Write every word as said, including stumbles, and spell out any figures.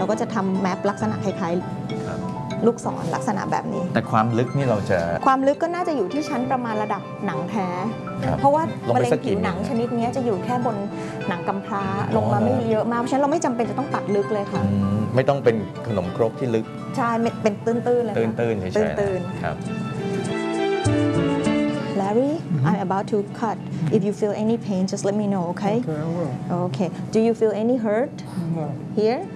เราก็จะทำแมปลักษณะคล้ายๆลูกศรลักษณะแบบนี้แต่ความลึกนี่เราจะความลึกก็น่าจะอยู่ที่ชั้นประมาณระดับหนังแท้เพราะว่ามะเร็งผิวหนังชนิดนี้จะอยู่แค่บนหนังกำพร้าลงมาไม่เยอะมากเพราะฉะนั้นเราไม่จำเป็นจะต้องตัดลึกเลยค่ะไม่ต้องเป็นขนมครกที่ลึกใช่เป็นตื้นๆเลยตื้นๆเฉยๆตื้นๆครับ Larry, mm-hmm. I'm about to cut. If you feel any pain, just let me know, okay? Okay, I will. Okay. Do you feel any hurt? No. Here?